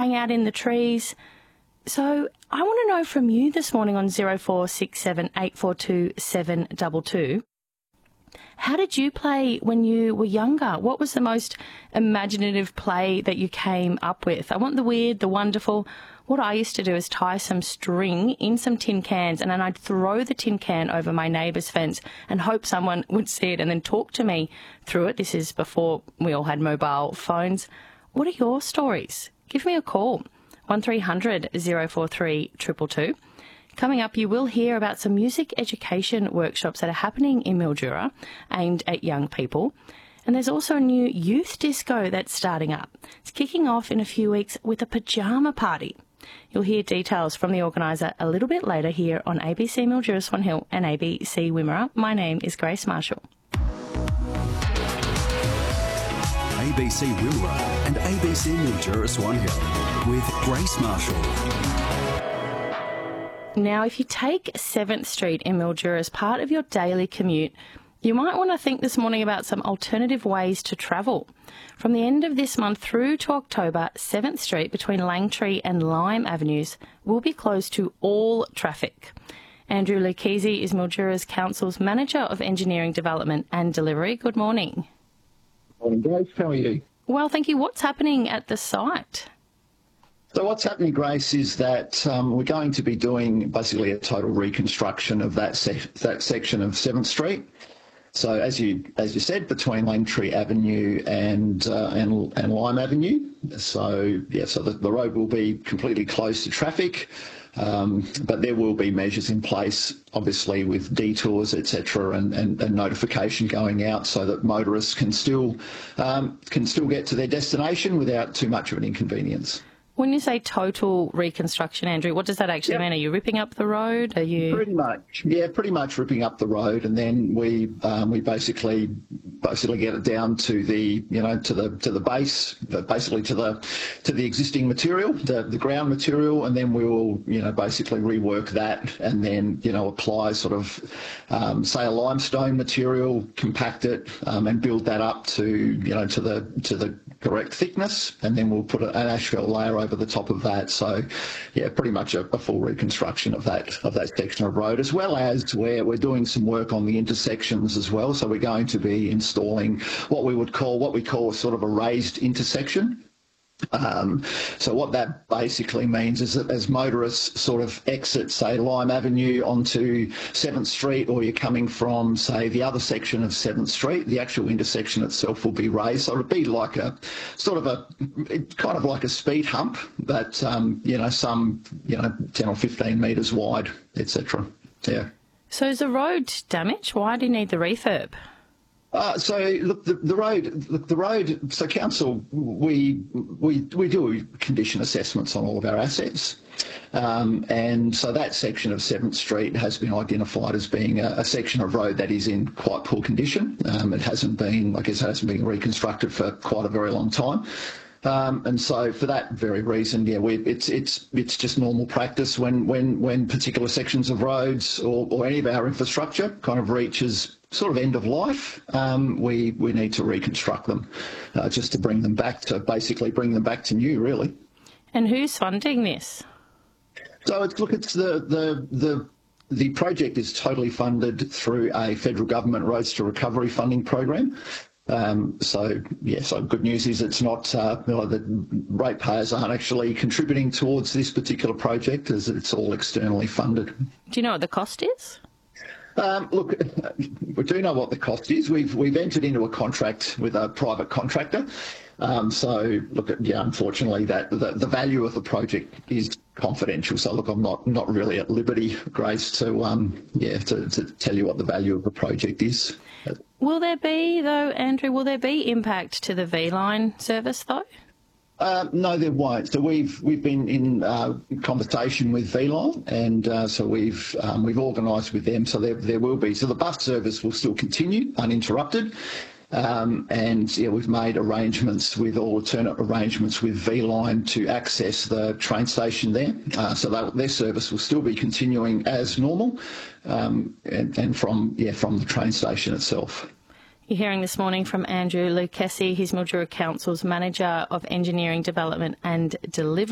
hang out in the trees. So I want to know from you this morning on 0467 842 722, how did you play when you were younger? What was the most imaginative play that you came up with? I want the weird, the wonderful. What I used to do is tie some string in some tin cans, and then I'd throw the tin can over my neighbour's fence and hope someone would see it and then talk to me through it. This is before we all had mobile phones. What are your stories? Give me a call, 1300 043 222. Coming up, you will hear about some music education workshops that are happening in Mildura aimed at young people. And there's also a new youth disco that's starting up. It's kicking off in a few weeks with a pyjama party. You'll hear details from the organiser a little bit later here on ABC Mildura Swan Hill and ABC Wimmera. My name is Grace Marshall. ABC Wimmera and ABC Mildura Swan Hill with Grace Marshall. Now, if you take 7th Street in Mildura as part of your daily commute, you might want to think this morning about some alternative ways to travel. From the end of this month through to October, 7th Street between Langtree and Lime Avenues will be closed to all traffic. Andrew Lucchese is Mildura's Council's Manager of Engineering Development and Delivery. Good morning. Morning, Grace. How are you? Well, thank you. What's happening at the site? So what's happening, Grace, is that we're going to be doing basically a total reconstruction of that section of 7th Street. So as you said, between Langtree Avenue and Lime Avenue. So the road will be completely closed to traffic, but there will be measures in place, obviously with detours, etc., and notification going out so that motorists can still get to their destination without too much of an inconvenience. When you say total reconstruction, Andrew, what does that actually mean? Are you ripping up the road? Are you pretty much ripping up the road, and then we basically get it down to the to the base, basically to the existing material, the ground material, and then we will basically rework that, and then apply sort of say a limestone material, compact it, and build that up to to the correct thickness, and then we'll put an asphalt layer over the top of that. So, pretty much a full reconstruction of that section of road, as well as we're doing some work on the intersections as well. So we're going to be installing what we call sort of a raised intersection. So what that basically means is that as motorists sort of exit, say, Lime Avenue onto 7th Street, or you're coming from, say, the other section of 7th Street, the actual intersection itself will be raised. So it'll be like a kind of like a speed hump, but some 10 or 15 metres wide, etc. Yeah. So is the road damaged? Why do you need the refurb? So look, the road. So council, we do condition assessments on all of our assets, and so that section of 7th Street has been identified as being a section of road that is in quite poor condition. It hasn't been reconstructed for quite a very long time. And so for that very reason, it's just normal practice when particular sections of roads or any of our infrastructure kind of reaches sort of end of life, we need to reconstruct them just to bring them back to new, really. And who's funding this? So it's the project is totally funded through a federal government Roads to Recovery funding program. So good news is it's not, the ratepayers aren't actually contributing towards this particular project, as it's all externally funded. Do you know what the cost is? Look, we do know what the cost is. We've entered into a contract with a private contractor. So look, unfortunately, that the value of the project is confidential. So look, I'm not really at liberty, Grace, to tell you what the value of the project is. Will there be, though, Andrew? Will there be impact to the V-Line service, though? No, there won't. So we've been in conversation with V-Line, and so we've organised with them. So there will be. So the bus service will still continue uninterrupted, and we've made alternate arrangements with V-Line to access the train station there. So their service will still be continuing as normal, and from the train station itself. You're hearing this morning from Andrew Lucchese. He's Mildura Council's Manager of Engineering Development and Delivery.